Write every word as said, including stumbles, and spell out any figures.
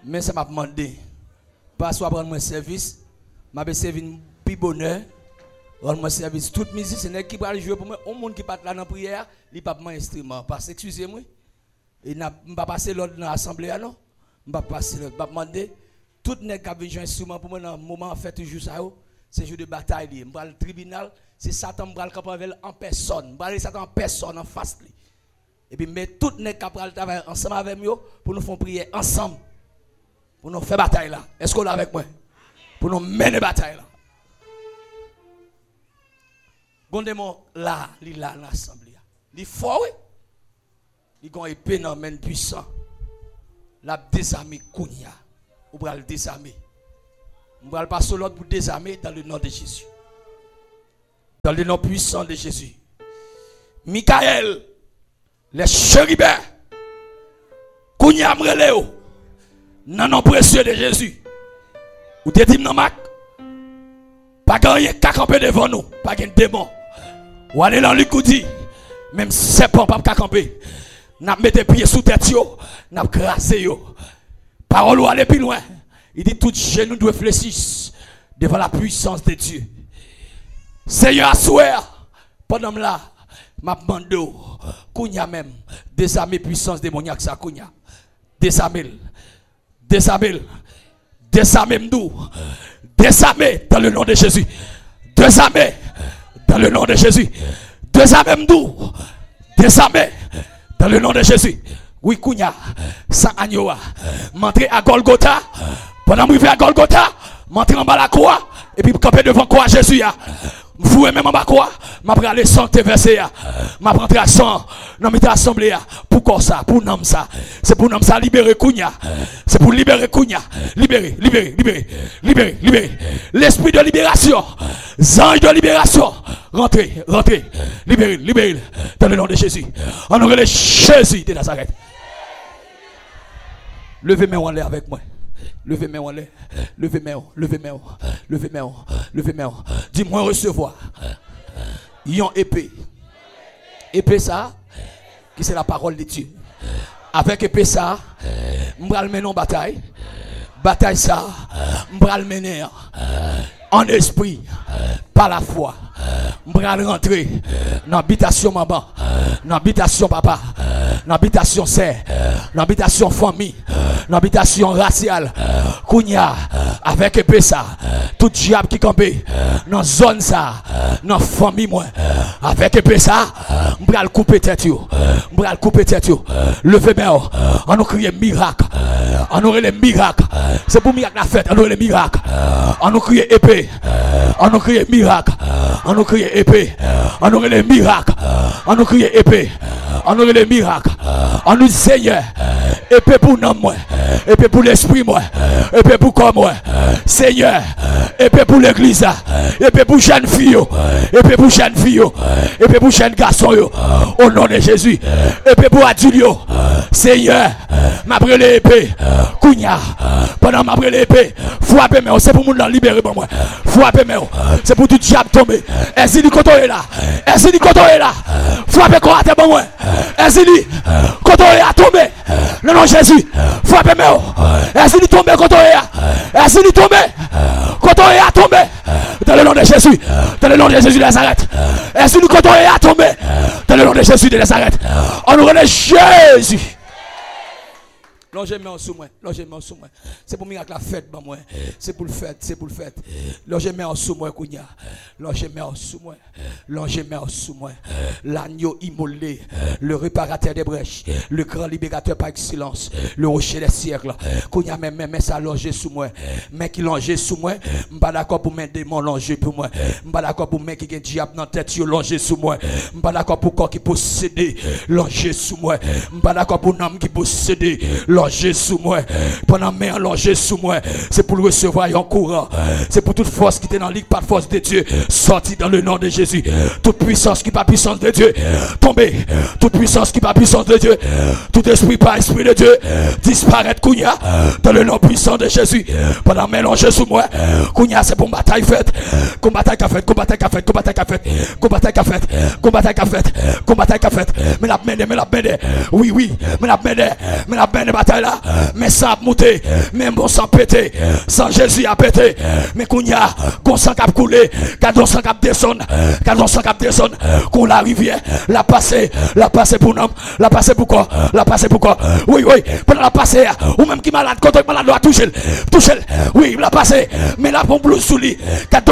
Mais ça m'a demandé. Pas soit prendre mon service, m'a servi un plus bonheur. Rendre mon service. Toute musique, c'est qui va jouer pour moi. Un monde qui part là dans la prière, il pas mon instrument. Parce que, excusez-moi, il n'a pas passé l'autre dans l'assemblée, non? Je ne vais pas passer l'autre. Je vais demander, tout le monde qui a besoin d'instrument pour moi dans le moment, en fait, toujours ça, c'est jour de bataille. Je vais le tribunal, c'est Satan qui va le camper en personne. Je vais Satan en personne, en face. Et puis, mais tout le monde qui va travailler ensemble avec moi pour nous faire prier ensemble. Pour nous faire bataille là. Est-ce qu'on est avec moi? Pour nous mener bataille là. Gondémon là, il là dans l'assemblée. Il fort, oui. Il a une épée dans main puissant. La désarmer Kounia. Ou va le désarmer. On va le passer l'autre pour désarmer dans le nom de Jésus. Dans le nom puissant de Jésus. Michael, les chérubins. Kounia Mreleo. Dans le nom précieux de Jésus. Ou te dit non Mac. Pas gagner qu'à camper devant nous, pas de démon. Ou aller dans le dit, même serpent pas qu'à camper. N'a mettre pied sous tête yo, n'a crasé yo. Parole ou aller plus loin. Il dit tout genou doit fléchir devant la puissance de Dieu. Seigneur assoir pendant là, m'a demandé kounya même désarmer puissance démoniaque ça kounya. Désarmer. Désarmer. Désarmer m'dou. Désarmer dans le nom de Jésus. Désarmer dans le nom de Jésus. Désarmer m'dou. Désarmer dans le nom de Jésus. Oui, Kounya, sans agneau. M'entrer à Golgotha. Pendant que je vais à Golgotha, m'entrer en bas la croix. Et puis camper devant quoi Jésus. Vous même en bas quoi? M'a pris aller santé verser. M'a pris à sang. Non, mais assemblée. Pourquoi ça? Pour nom ça. C'est pour nom ça libérer Kounya. C'est pour libérer Kounya. Libérer, libérer, libérer, libérer, libérer. L'esprit de libération. Ange de libération. Rentrez, rentrez. Libérez, libérez. Dans le nom de Jésus. En nom de Jésus de Nazareth. Levez-moi en l'air avec moi. Levez-moi en l'air. Levez-moi, levez-moi, levez-moi, levez-moi. Dis-moi recevoir. Yon épée. Épée ça, qui c'est la parole de Dieu. Avec épée ça, m'bral mener en bataille. Bataille ça, m'bral mener en esprit, par la foi. M'bral rentrer dans l'habitation maman, dans l'habitation papa, dans l'habitation sœur, dans l'habitation famille, dans l'habitation raciale. Kounya, avec épée ça, tout diable qui campe dans zone ça, dans famille moi, avec épée ça, m'bral couper tête yo, m'bral couper tête yo. Levez-moi, on nous crie miracle, on nous les miracles. C'est pour miracle la fête, on nous les miracles. On nous crie épée, on nous crie miracle, on nous crie épée, on nous les miracles, on nous crie épée, on nous les miracles, on nous Seigneur, épée pour nous moi, épée pour l'esprit moi, épée pour corps moi, Seigneur, épée pour l'église, épée pour jeune fille, épée pour jeune fille, épée pour jeune garçon, au nom de Jésus, épée pour adulte, Seigneur, m'a brûlé l'épée, Kounya, pendant m'a brûlé l'épée, frappez moi, c'est pour nous libérer pour moi, frappez moi, c'est pour tout diable tomber, est-ce que quand on est là, est-ce que quand on est là, frappez quoi à bon moi, est-ce que quand on est là tomber, le nom de Jésus, frappez moi, est-ce que tomber quand on est là, est-ce que tomber, quand on est là tomber, dans le nom de Jésus, dans le nom de Jésus de Nazareth, est-ce que quand on est là tomber, dans le nom de Jésus de Nazareth, on nous remet Jésus. Longez-moi en sous moi, longez-moi en sous moi. C'est pour miracle la fête, bah moi. C'est pour le fête, c'est pour le fête. Longez-moi en sous moi, Kounia. Longez-moi en sous moi. Longez-moi en sous moi. L'agneau immolé, le réparateur des brèches, le grand libérateur par excellence, le rocher des siècles. Kounia, même, même, ça longé sous moi. Mais qui longé sous moi, m'pas d'accord pour mettre des démons longé pour moi. M'pas d'accord pour mettre qui a un diable dans la tête, longé sous moi. M'pas d'accord pour corps qui possède, longé sous moi. M'pas d'accord pour un homme qui possède, longé sous moi. Pendant main longé sous moi, c'est pour le recevoir en courant. C'est pour toute force qui est dans la ligue, pas de force de Dieu. Sorti dans le nom de Jésus. Toute puissance qui n'est pas puissance de Dieu, tombez. Toute puissance qui n'est pas puissance de Dieu, tout esprit pas esprit de Dieu, disparaître Kounia dans le nom puissant de Jésus. Pendant main longé sous moi, Kounia c'est pour bataille faite. Combat qu'a fait, combat qu'a fait, combat qu'a fait, combat qu'a fait, combat qu'a fait, combat qu'a fait. Mais la mène, mais la mène. Oui, oui, mais la mène, mais la mène bataille. bataille là, mais ça a monté, mais bon sang pété, sans Jésus a pété, mais qu'on y a, qu'on sang cap coulé, quand on sang cap descend, quand on sang cap descend, qu'on la rivière, la passer, la passer pour nous, la passer pour quoi, la passer pour quoi, oui, oui, pendant la passer, ou même qui malade, quand on malade doit toucher, toucher, oui, la passer, mais la pompe sous lui,